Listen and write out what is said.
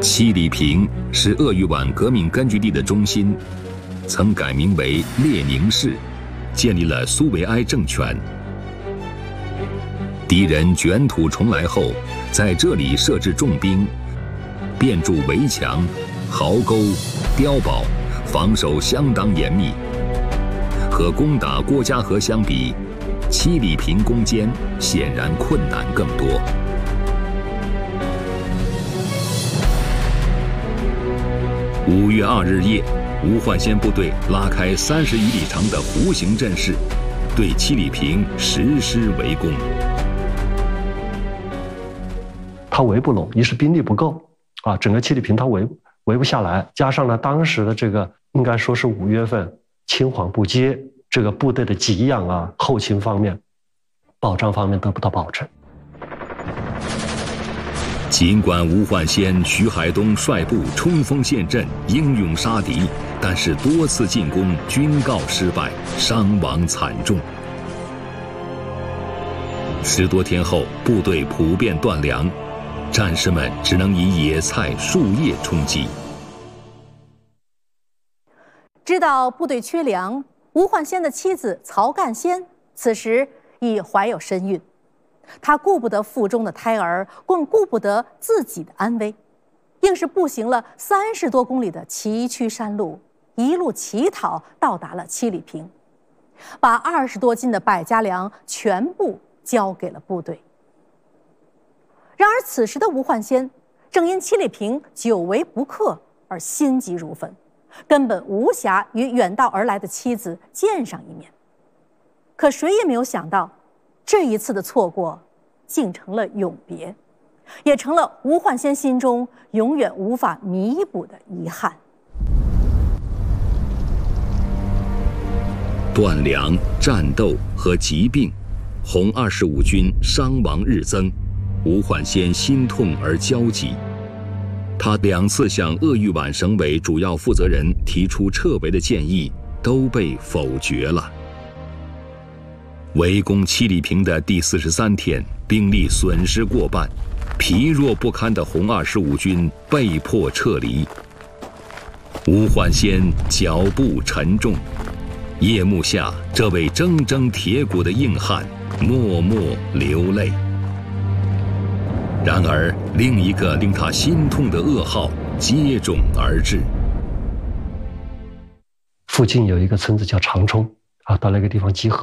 七里坪是鄂豫皖革命根据地的中心，曾改名为列宁市，建立了苏维埃政权。敌人卷土重来后，在这里设置重兵，遍筑围墙、壕沟、碉堡，防守相当严密。和攻打郭家河相比，七里坪攻坚显然困难更多。5月2日夜，吴焕先部队拉开30余里长的弧形阵势，对七里坪实施围攻。 他围不拢，一是兵力不够啊，整个七里坪他围不下来，加上呢当时的这个应该说是5月份青黄不接，这个部队的给养啊、后勤方面、保障方面得不到保证。 尽管吴焕先、徐海东率部冲锋陷阵，英勇杀敌，但是多次进攻均告失败，伤亡惨重。10多天后，部队普遍断粮，战士们只能以野菜、树叶充饥。 知道部队缺粮，吴焕先的妻子曹干先此时已怀有身孕。他顾不得腹中的胎儿，更顾不得自己的安危，硬是步行了30多公里的崎岖山路，一路乞讨到达了七里坪，把20多斤的百家粮全部交给了部队。然而此时的吴焕先正因七里坪久违不克而心急如焚，根本无暇与远道而来的妻子见上一面。可谁也没有想到，这一次的错过竟成了永别，也成了吴焕先心中永远无法弥补的遗憾。 断粮、战斗和疾病，红25军伤亡日增，吴焕先心痛而焦急。他2次向鄂豫皖省委主要负责人提出撤围的建议，都被否决了。围攻七里坪的第43天，兵力损失过半，疲弱不堪的红25军被迫撤离。吴焕先脚步沉重，夜幕下，这位铮铮铁骨的硬汉默默流泪。然而，另一个令他心痛的噩耗接踵而至。 附近有一个村子叫长冲啊，到那个地方集合。